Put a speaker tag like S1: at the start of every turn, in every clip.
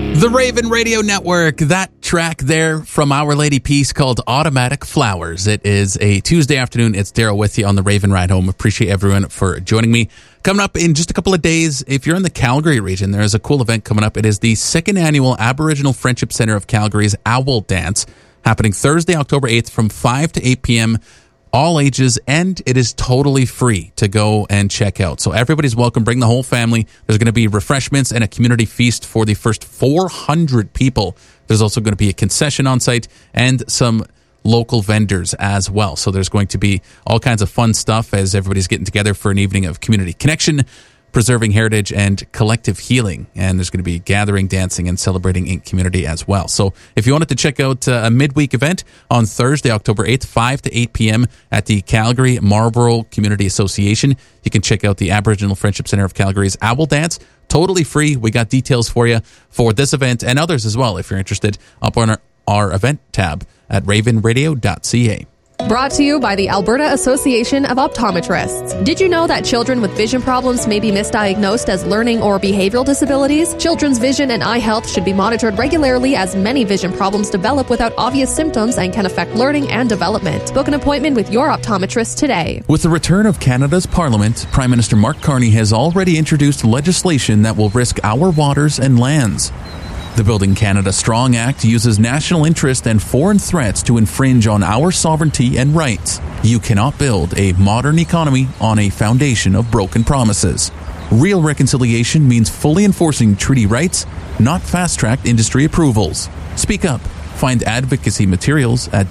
S1: The Raven Radio Network, that track there from Our Lady Peace called Automatic Flowers. It is a Tuesday afternoon. It's Daryl with you on the Raven Ride Home. Appreciate everyone for joining me. Coming up in just a couple of days, if you're in the Calgary region, there is a cool event coming up. It is the second annual Aboriginal Friendship Centre of Calgary's Owl Dance, happening Thursday, October 8th from 5 to 8 p.m., all ages, and it is totally free to go and check out. So everybody's welcome. Bring the whole family. There's going to be refreshments and a community feast for the first 400 people. There's also going to be a concession on site and some local vendors as well. So there's going to be all kinds of fun stuff as everybody's getting together for an evening of community connection, preserving heritage, and collective healing. And there's going to be gathering, dancing, and celebrating in community as well. So if you wanted to check out a midweek event on Thursday, October 8th, 5 to 8 p.m. at the Calgary Marlborough Community Association, you can check out the Aboriginal Friendship Centre of Calgary's Owl Dance. Totally free. We got details for you for this event and others as well, if you're interested, up on our event tab at ravenradio.ca.
S2: Brought to you by the Alberta Association of Optometrists. Did you know that children with vision problems may be misdiagnosed as learning or behavioral disabilities? Children's vision and eye health should be monitored regularly, as many vision problems develop without obvious symptoms and can affect learning and development. Book an appointment with your optometrist today.
S1: With the return of Canada's Parliament, Prime Minister Mark Carney has already introduced legislation that will risk our waters and lands. The Building Canada Strong Act uses national interest and foreign threats to infringe on our sovereignty and rights. You cannot build a modern economy on a foundation of broken promises. Real reconciliation means fully enforcing treaty rights, not fast-tracked industry approvals. Speak up. Find advocacy materials at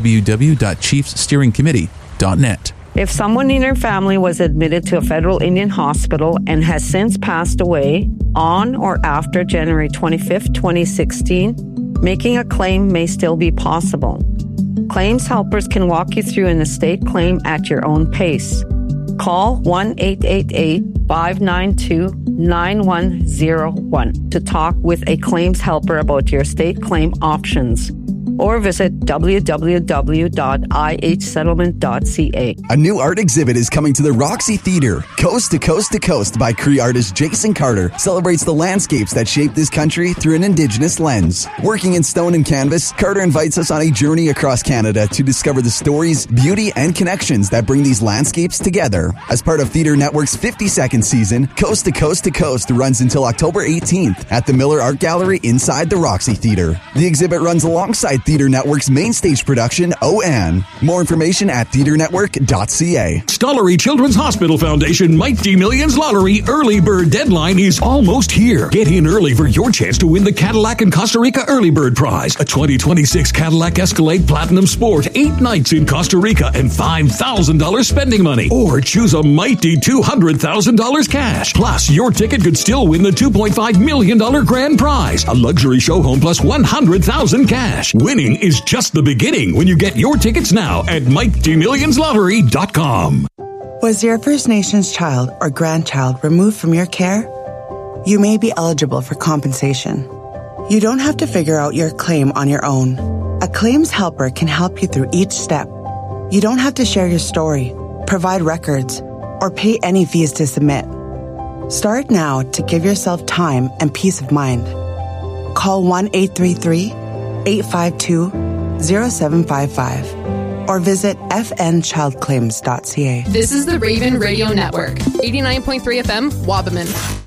S1: www.chiefssteeringcommittee.net.
S3: If someone in your family was admitted to a federal Indian hospital and has since passed away on or after January 25th, 2016, making a claim may still be possible. Claims helpers can walk you through an estate claim at your own pace. Call 1-888-592-9101 to talk with a claims helper about your estate claim options, or visit www.ihsettlement.ca.
S4: A new art exhibit is coming to the Roxy Theatre. Coast to Coast to Coast by Cree artist Jason Carter celebrates the landscapes that shape this country through an Indigenous lens. Working in stone and canvas, Carter invites us on a journey across Canada to discover the stories, beauty, and connections that bring these landscapes together. As part of Theatre Network's 52nd season, Coast to Coast to Coast runs until October 18th at the Miller Art Gallery inside the Roxy Theatre. The exhibit runs alongside Theatre Network's main stage production, OAN. More information at theatrenetwork.ca.
S5: Stollery Children's Hospital Foundation Mighty Millions Lottery early bird deadline is almost here. Get in early for your chance to win the Cadillac and Costa Rica Early Bird Prize, a 2026 Cadillac Escalade Platinum Sport, 8 nights in Costa Rica, and $5,000 spending money. Or choose a mighty $200,000 cash. Plus, your ticket could still win the $2.5 million grand prize, a luxury show home plus $100,000 cash. Winning is just the beginning when you get your tickets now at MightyMillionsLottery.com.
S6: Was your First Nations child or grandchild removed from your care? You may be eligible for compensation. You don't have to figure out your claim on your own. A claims helper can help you through each step. You don't have to share your story, provide records, or pay any fees to submit. Start now to give yourself time and peace of mind. Call 1-833-852-0755 or visit fnchildclaims.ca.
S2: This is the Raven Radio Network, 89.3 FM, Wabamun.